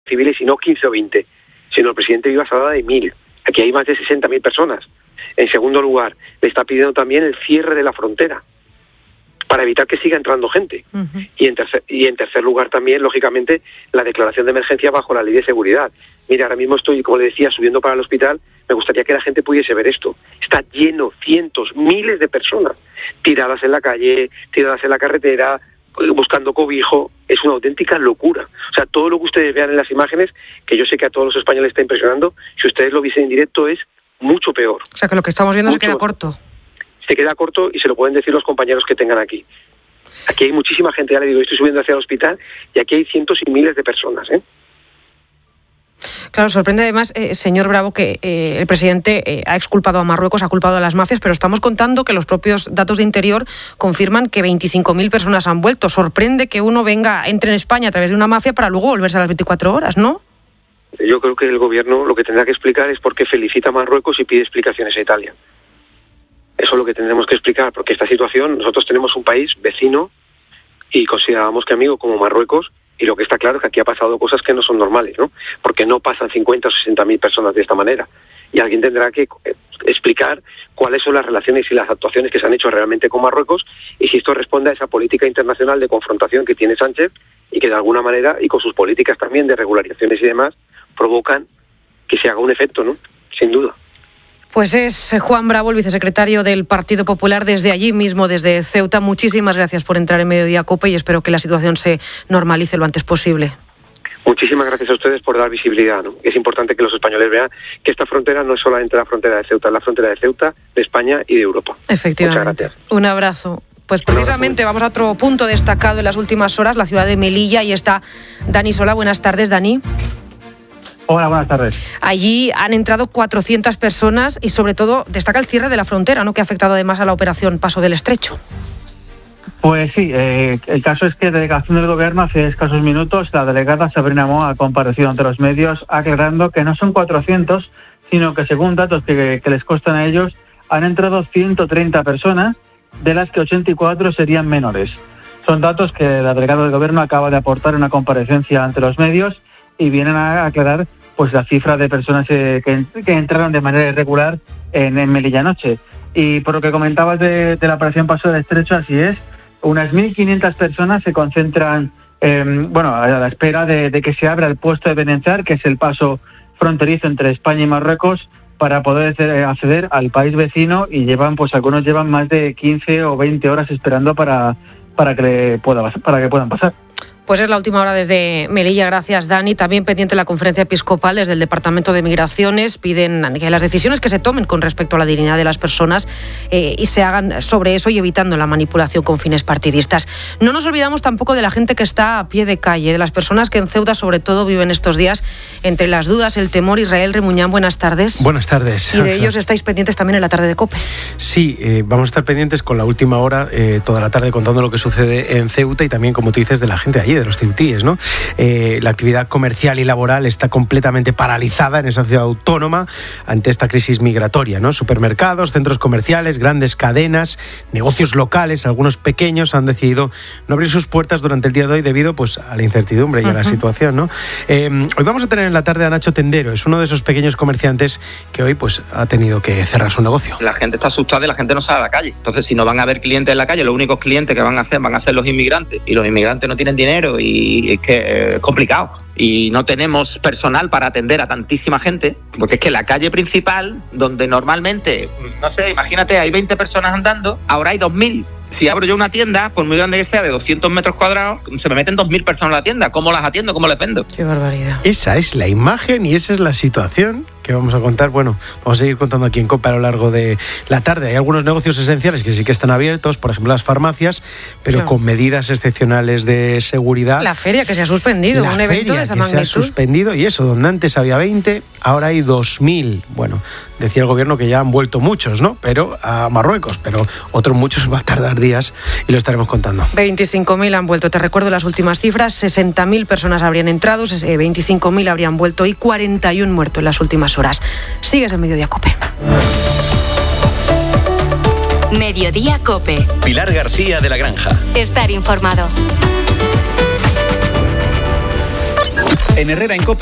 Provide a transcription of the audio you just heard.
civiles y no 15 o 20, sino el presidente Vivas habla de 1.000. Aquí hay más de 60.000 personas. En segundo lugar, le está pidiendo también el cierre de la frontera para evitar que siga entrando gente. Uh-huh. Y en tercer lugar también, lógicamente, la declaración de emergencia bajo la ley de seguridad. Mira, ahora mismo estoy, como le decía, subiendo para el hospital. Me gustaría que la gente pudiese ver esto. Está lleno, cientos, miles de personas tiradas en la calle, tiradas en la carretera, buscando cobijo. Es una auténtica locura. O sea, todo lo que ustedes vean en las imágenes, que yo sé que a todos los españoles está impresionando, si ustedes lo viesen en directo es mucho peor. O sea, que lo que estamos viendo se queda corto. Se queda corto y se lo pueden decir los compañeros que tengan aquí. Aquí hay muchísima gente, ya le digo, estoy subiendo hacia el hospital y aquí hay cientos y miles de personas, Claro, sorprende además, señor Bravo, que el presidente ha exculpado a Marruecos, ha culpado a las mafias, pero estamos contando que los propios datos de Interior confirman que 25.000 personas han vuelto. Sorprende que uno entre en España a través de una mafia para luego volverse a las 24 horas, ¿no? Yo creo que el gobierno lo que tendrá que explicar es por qué felicita a Marruecos y pide explicaciones a Italia. Eso es lo que tendremos que explicar, porque esta situación, nosotros tenemos un país vecino y considerábamos que amigo como Marruecos, y lo que está claro es que aquí ha pasado cosas que no son normales, ¿no? Porque no pasan 50 o 60.000 personas de esta manera. Y alguien tendrá que explicar cuáles son las relaciones y las actuaciones que se han hecho realmente con Marruecos y si esto responde a esa política internacional de confrontación que tiene Sánchez y que de alguna manera, y con sus políticas también de regularizaciones y demás, provocan que se haga un efecto, ¿no? Sin duda. Pues es Juan Bravo, el vicesecretario del Partido Popular, desde allí mismo, desde Ceuta. Muchísimas gracias por entrar en Mediodía COPE y espero que la situación se normalice lo antes posible. Muchísimas gracias a ustedes por dar visibilidad, ¿no? Es importante que los españoles vean que esta frontera no es solamente la frontera de Ceuta, es la frontera de Ceuta, de España y de Europa. Efectivamente. Muchas gracias. Un abrazo. Pues precisamente vamos a otro punto destacado en las últimas horas, la ciudad de Melilla, y está Dani Sola. Buenas tardes, Dani. Hola, buenas tardes. Allí han entrado 400 personas y sobre todo destaca el cierre de la frontera, ¿no?, que ha afectado además a la operación Paso del Estrecho. Pues sí, el caso es que la delegación del Gobierno hace escasos minutos, la delegada Sabrina Moa ha comparecido ante los medios aclarando que no son 400, sino que según datos que les constan a ellos, han entrado 130 personas, de las que 84 serían menores. Son datos que la delegada del Gobierno acaba de aportar en una comparecencia ante los medios y vienen a aclarar pues la cifra de personas que entraron de manera irregular en Melilla anoche. Y por lo que comentabas de la operación Paso del Estrecho, así es, unas 1.500 personas se concentran a la espera de que se abra el puesto de Benenzar, que es el paso fronterizo entre España y Marruecos, para poder acceder al país vecino, y algunos llevan más de 15 o 20 horas esperando para que puedan pasar. Pues es la última hora desde Melilla. Gracias, Dani. También pendiente la conferencia episcopal desde el Departamento de Migraciones. Piden que las decisiones que se tomen con respecto a la dignidad de las personas y se hagan sobre eso y evitando la manipulación con fines partidistas. No nos olvidamos tampoco de la gente que está a pie de calle, de las personas que en Ceuta sobre todo viven estos días entre las dudas, el temor. Israel Remuñán, buenas tardes. Buenas tardes. Y de ellos estáis pendientes también en la tarde de COPE. Sí, vamos a estar pendientes con la última hora, toda la tarde, contando lo que sucede en Ceuta y también, como tú dices, de la gente de allí, de los ceutíes, ¿no? La actividad comercial y laboral está completamente paralizada en esa ciudad autónoma ante esta crisis migratoria, ¿no? Supermercados, centros comerciales, grandes cadenas, negocios locales, algunos pequeños, han decidido no abrir sus puertas durante el día de hoy debido pues a la incertidumbre y a la situación, ¿no? Hoy vamos a tener en la tarde a Nacho Tendero, es uno de esos pequeños comerciantes que hoy pues ha tenido que cerrar su negocio. La gente está asustada y la gente no sale a la calle. Entonces, si no van a haber clientes en la calle, los únicos clientes que van a ser los inmigrantes, y los inmigrantes no tienen dinero y es que es complicado. Y no tenemos personal para atender a tantísima gente, porque es que la calle principal, donde normalmente, no sé, imagínate, hay 20 personas andando, ahora hay 2.000. Si abro yo una tienda, por muy grande que sea, de 200 metros cuadrados, se me meten 2.000 personas a la tienda. ¿Cómo las atiendo? ¿Cómo les vendo? ¡Qué barbaridad! Esa es la imagen y esa es la situación que vamos a contar. Bueno, vamos a seguir contando aquí en COPE a lo largo de la tarde. Hay algunos negocios esenciales que sí que están abiertos, por ejemplo las farmacias, pero con medidas excepcionales de seguridad. La feria que se ha suspendido, un evento de esa magnitud. Se ha suspendido, y eso, donde antes había 20, ahora hay 2.000. Bueno, decía el gobierno que ya han vuelto muchos, ¿no? Pero a Marruecos, pero otros muchos va a tardar días y lo estaremos contando. 25.000 han vuelto. Te recuerdo las últimas cifras: 60.000 personas habrían entrado, 25.000 habrían vuelto y 41 muertos en las últimas horas. Sigues en Mediodía COPE. Mediodía COPE. Pilar García de la Granja. Estar informado. En Herrera en COPE